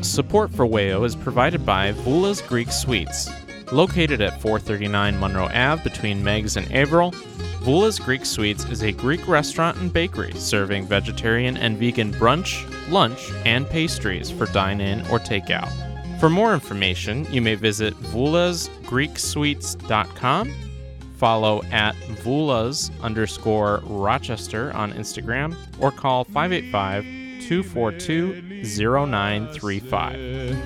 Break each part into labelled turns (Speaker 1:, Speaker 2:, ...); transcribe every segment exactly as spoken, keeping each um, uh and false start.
Speaker 1: Support for W A O is provided by Vula's Greek Sweets. Located at four thirty-nine Monroe Avenue between Meigs and Averill, Vula's Greek Sweets is a Greek restaurant and bakery serving vegetarian and vegan brunch, lunch, and pastries for dine-in or takeout. For more information, you may visit vulas greek sweets dot com, follow at vulas underscore Rochester on Instagram, or call five eight five, two four two, zero nine three five.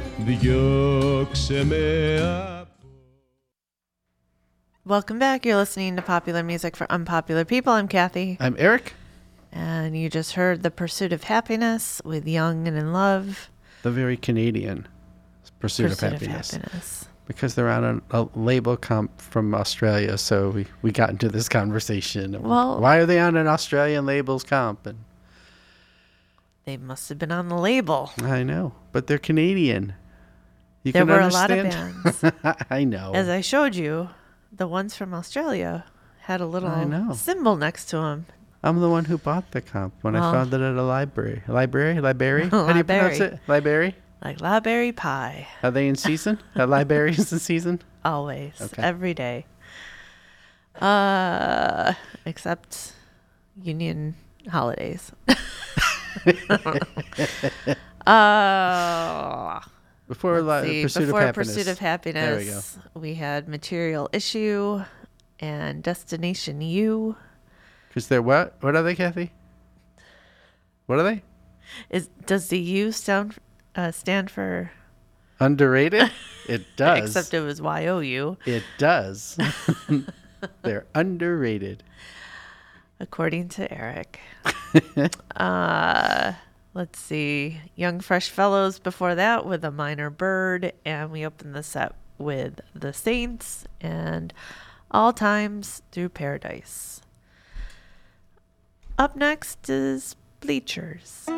Speaker 2: Welcome back. You're listening to Popular Music for Unpopular People. I'm Kathy.
Speaker 3: I'm Eric.
Speaker 2: And you just heard The Pursuit of Happiness with Young and in Love.
Speaker 3: The very Canadian Pursuit,
Speaker 2: Pursuit
Speaker 3: of,
Speaker 2: of
Speaker 3: happiness.
Speaker 2: Happiness.
Speaker 3: Because they're on a, a label comp from Australia, so we, we got into this conversation.
Speaker 2: Well,
Speaker 3: why are they on an Australian labels comp? And
Speaker 2: they must have been on the label.
Speaker 3: I know, but they're Canadian. You
Speaker 2: there
Speaker 3: can
Speaker 2: were
Speaker 3: understand?
Speaker 2: a lot of bands.
Speaker 3: I know.
Speaker 2: As I showed you, the ones from Australia had a little
Speaker 3: I know.
Speaker 2: symbol next to them.
Speaker 3: I'm the one who bought the comp when
Speaker 2: Well,
Speaker 3: I found it at a library. Library? Library? How do you pronounce
Speaker 2: Library.
Speaker 3: it? Library?
Speaker 2: Like Library Pie.
Speaker 3: Are they in season? Are libraries in season?
Speaker 2: Always.
Speaker 3: Okay.
Speaker 2: Every day. Uh, except Union holidays. uh,
Speaker 3: Before li-
Speaker 2: see,
Speaker 3: Pursuit
Speaker 2: before
Speaker 3: of Happiness.
Speaker 2: Pursuit of Happiness,
Speaker 3: There we go.
Speaker 2: we had Material Issue and Destination U.
Speaker 3: Because they're what? What are they, Kathy? What are they?
Speaker 2: Is does the U stand uh, stand for?
Speaker 3: Underrated? It does.
Speaker 2: Except it was Y O U.
Speaker 3: It does. They're underrated.
Speaker 2: According to Eric. uh, let's see. Young Fresh Fellows before that with A Minor Bird. And we opened the set with The Saints and All Times Through Paradise. Up next is Bleachers.